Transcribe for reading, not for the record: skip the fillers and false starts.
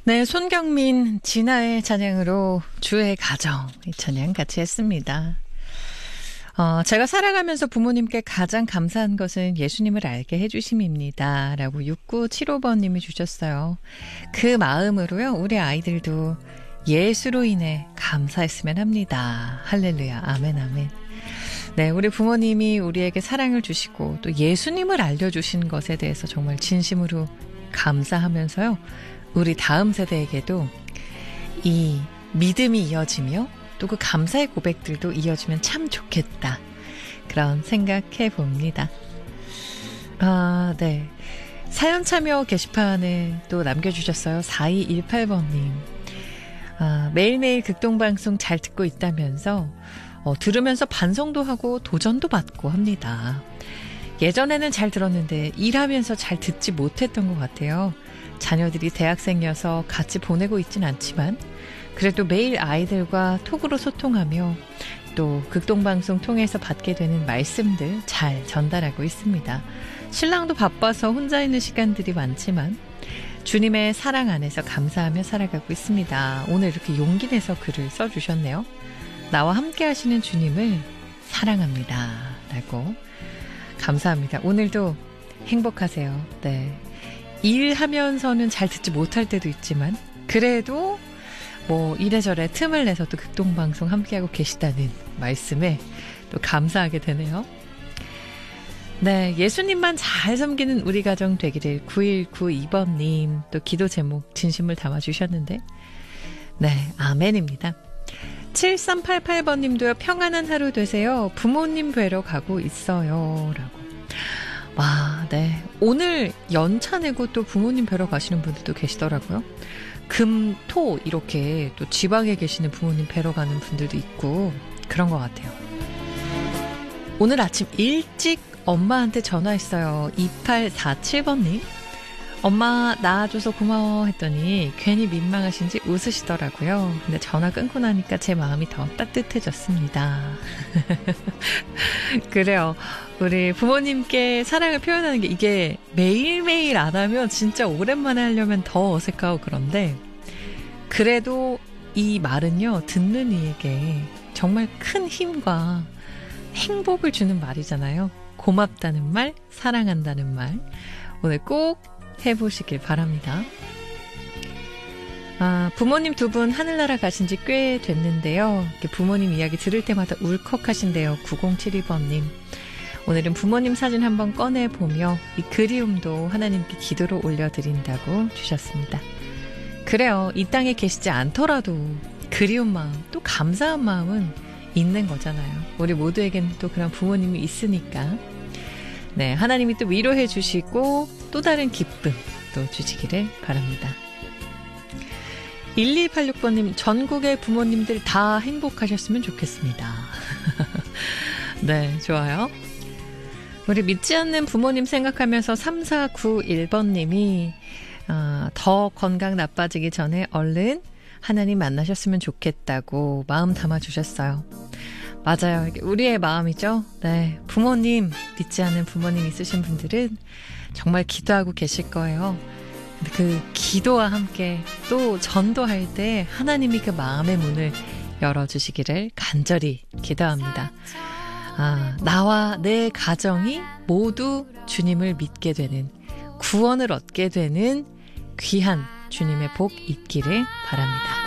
네, 손경민, 진아의 찬양으로 주의 가정, 이 찬양 같이 했습니다. 제가 살아가면서 부모님께 가장 감사한 것은 예수님을 알게 해주심입니다. 라고 6975번님이 주셨어요. 그 마음으로요, 우리 아이들도 예수로 인해 감사했으면 합니다. 할렐루야, 아멘, 아멘. 네, 우리 부모님이 우리에게 사랑을 주시고 또 예수님을 알려주신 것에 대해서 정말 진심으로 감사하면서요, 우리 다음 세대에게도 이 믿음이 이어지며 또 그 감사의 고백들도 이어지면 참 좋겠다. 그런 생각해 봅니다. 네. 사연 참여 게시판에 또 남겨주셨어요. 4218번님. 매일매일 극동방송 잘 듣고 있다면서 들으면서 반성도 하고 도전도 받고 합니다. 예전에는 잘 들었는데 일하면서 잘 듣지 못했던 것 같아요. 자녀들이 대학생이어서 같이 보내고 있진 않지만 그래도 매일 아이들과 톡으로 소통하며 또 극동방송 통해서 받게 되는 말씀들 잘 전달하고 있습니다. 신랑도 바빠서 혼자 있는 시간들이 많지만 주님의 사랑 안에서 감사하며 살아가고 있습니다. 오늘 이렇게 용기 내서 글을 써주셨네요. 나와 함께 하시는 주님을 사랑합니다. 라고 감사합니다. 오늘도 행복하세요. 네. 일하면서는 잘 듣지 못할 때도 있지만 그래도 뭐 이래저래 틈을 내서 또 극동방송 함께하고 계시다는 말씀에 또 감사하게 되네요. 네, 예수님만 잘 섬기는 우리 가정 되기를 9192번님 또 기도 제목 진심을 담아주셨는데 네, 아멘입니다. 7388번님도요. 평안한 하루 되세요. 부모님 뵈러 가고 있어요. 라고. 와, 네. 오늘 연차 내고 또 부모님 뵈러 가시는 분들도 계시더라고요. 금, 토 이렇게 또 지방에 계시는 부모님 뵈러 가는 분들도 있고 그런 것 같아요. 오늘 아침 일찍 엄마한테 전화했어요. 2847번님. 엄마 낳아줘서 고마워 했더니 괜히 민망하신지 웃으시더라고요. 근데 전화 끊고 나니까 제 마음이 더 따뜻해졌습니다. 그래요. 우리 부모님께 사랑을 표현하는 게 이게 매일매일 안 하면 진짜 오랜만에 하려면 더 어색하고 그런데 그래도 이 말은요. 듣는 이에게 정말 큰 힘과 행복을 주는 말이잖아요. 고맙다는 말, 사랑한다는 말. 오늘 꼭 해보시길 바랍니다. 부모님 두 분 하늘나라 가신 지 꽤 됐는데요. 부모님 이야기 들을 때마다 울컥하신대요. 9072번님. 오늘은 부모님 사진 한번 꺼내보며 이 그리움도 하나님께 기도로 올려드린다고 주셨습니다. 그래요. 이 땅에 계시지 않더라도 그리운 마음, 또 감사한 마음은 있는 거잖아요. 우리 모두에게는 또 그런 부모님이 있으니까 네, 하나님이 또 위로해 주시고 또 다른 기쁨 또 주시기를 바랍니다. 1286번님, 전국의 부모님들 다 행복하셨으면 좋겠습니다. 네, 좋아요. 우리 믿지 않는 부모님 생각하면서 3491번님이 더 건강 나빠지기 전에 얼른 하나님 만나셨으면 좋겠다고 마음 담아주셨어요. 맞아요. 우리의 마음이죠. 네, 부모님, 믿지 않는 부모님 있으신 분들은 정말 기도하고 계실 거예요. 그 기도와 함께 또 전도할 때 하나님이 그 마음의 문을 열어주시기를 간절히 기도합니다. 나와 내 가정이 모두 주님을 믿게 되는, 구원을 얻게 되는 귀한 주님의 복 있기를 바랍니다.